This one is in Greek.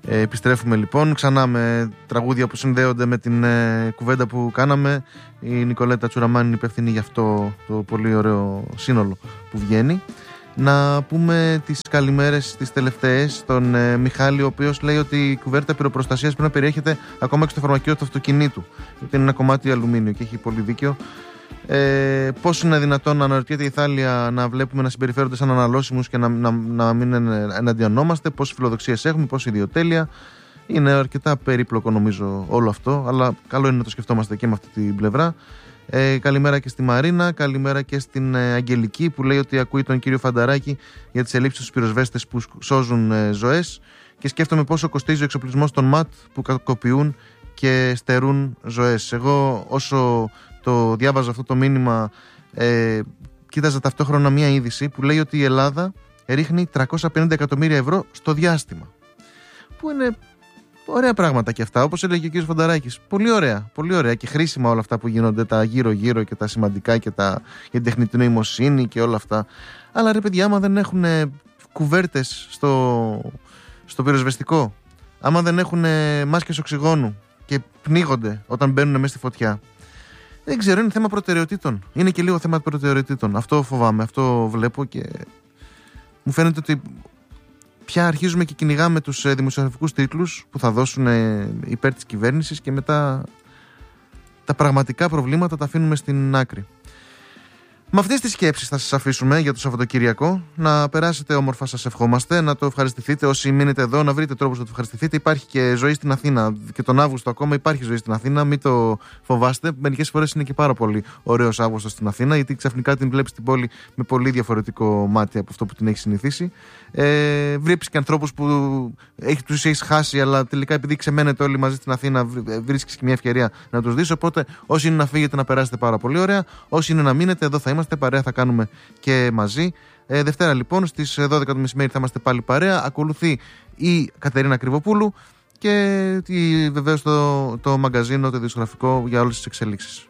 Επιστρέφουμε λοιπόν ξανά με τραγούδια που συνδέονται με την κουβέντα που κάναμε. Η Νικολέτα Τσουραμάνη είναι υπεύθυνη για αυτό το πολύ ωραίο σύνολο που βγαίνει. Να πούμε τις καλημέρες τις τελευταίες στον Μιχάλη, ο οποίος λέει ότι η κουβέρτα πυροπροστασίας πρέπει να περιέχεται ακόμα και στο φαρμακείο του αυτοκινήτου, γιατί είναι ένα κομμάτι αλουμίνιο και έχει πολύ δίκιο. Πώς είναι δυνατόν να αναρωτιέται η Θάλια να βλέπουμε να συμπεριφέρονται σαν αναλώσιμους και να μην εναντιονόμαστε, πόσες φιλοδοξίες έχουμε, πόση ιδιοτέλεια. Είναι αρκετά περίπλοκο νομίζω όλο αυτό, αλλά καλό είναι να το σκεφτόμαστε και με αυτή την πλευρά. Καλημέρα και στη Μαρίνα, καλημέρα και στην Αγγελική που λέει ότι ακούει τον κύριο Φανταράκη για τις ελλείψεις στους πυροσβέστες που σώζουν ζωές, και σκέφτομαι πόσο κοστίζει ο εξοπλισμός των ΜΑΤ που κακοποιούν και στερούν ζωές. Εγώ όσο το διάβαζα αυτό το μήνυμα, κοίταζα ταυτόχρονα μια είδηση που λέει ότι η Ελλάδα ρίχνει 350 εκατομμύρια ευρώ στο διάστημα, που είναι ωραία πράγματα και αυτά, όπως έλεγε και ο κ. Φανταράκης. Πολύ ωραία, πολύ ωραία και χρήσιμα όλα αυτά που γίνονται, τα γύρω-γύρω και τα σημαντικά και για την τεχνητή νοημοσύνη και όλα αυτά. Αλλά ρε παιδιά, άμα δεν έχουν κουβέρτες στο πυροσβεστικό, άμα δεν έχουν μάσκες οξυγόνου και πνίγονται όταν μπαίνουν μέσα στη φωτιά, δεν ξέρω, είναι θέμα προτεραιοτήτων. Είναι και λίγο θέμα προτεραιοτήτων. Αυτό φοβάμαι, αυτό βλέπω και μου φαίνεται ότι πια αρχίζουμε και κυνηγάμε τους δημοσιογραφικούς τίτλους που θα δώσουν υπέρ της κυβέρνησης και μετά τα πραγματικά προβλήματα τα αφήνουμε στην άκρη. Με αυτές τις σκέψεις θα σας αφήσουμε για το Σαββατοκύριακο. Να περάσετε όμορφα, σας ευχόμαστε. Να το ευχαριστηθείτε όσοι μείνετε εδώ, να βρείτε τρόπους να το ευχαριστηθείτε. Υπάρχει και ζωή στην Αθήνα. Και τον Αύγουστο ακόμα υπάρχει ζωή στην Αθήνα. Μην το φοβάστε. Μερικές φορές είναι και πάρα πολύ ωραίος Αύγουστος στην Αθήνα, γιατί ξαφνικά την βλέπεις την πόλη με πολύ διαφορετικό μάτι από αυτό που την έχει συνηθίσει. Βλέπεις και ανθρώπους που τους έχεις χάσει, αλλά τελικά επειδή ξεμένετε όλοι μαζί στην Αθήνα, βρίσκεις και μια ευκαιρία να τους δεις. Οπότε, όσοι είναι να φύγετε, να περάσετε πάρα πολύ ωραία. Όσοι είναι να μείνετε, εδώ θα είμαστε, παρέα θα κάνουμε και μαζί. Δευτέρα λοιπόν στις 12 το μεσημέρι θα είμαστε πάλι παρέα. Ακολουθεί η Κατερίνα Κρυβοπούλου και βεβαίως το μαγκαζίνο, το δισκογραφικό για όλες τις εξελίξεις.